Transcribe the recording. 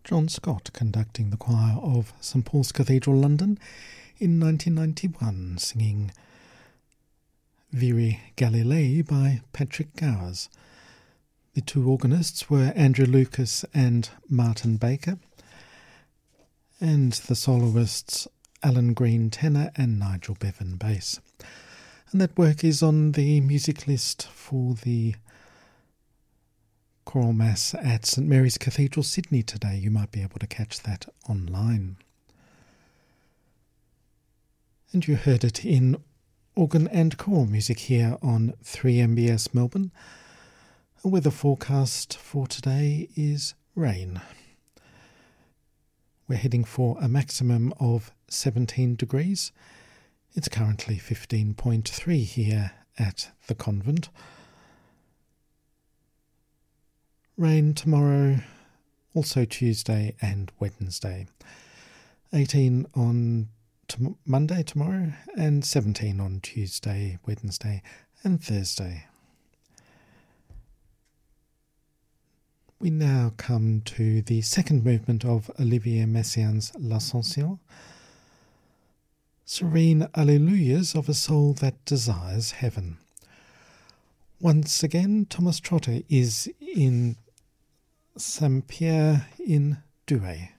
John Scott conducting the choir of St Paul's Cathedral, London in 1991, singing Viri Galilei by Patrick Gowers. The two organists were Andrew Lucas and Martin Baker, and the soloists Alan Green tenor and Nigel Bevan bass. And that work is on the music list for the Choral Mass at St Mary's Cathedral, Sydney today. You might be able to catch that online. And you heard it in organ and choral music here on 3MBS Melbourne. The weather forecast for today is rain. We're heading for a maximum of 17 degrees. It's currently 15.3 here at the convent. Rain tomorrow, also Tuesday and Wednesday. 18 on Monday tomorrow and 17 on Tuesday, Wednesday and Thursday. We now come to the second movement of Olivier Messiaen's L'Ascension, Serene Alleluias of a Soul That Desires Heaven. Once again, Thomas Trotter is in Saint-Pierre in Douay.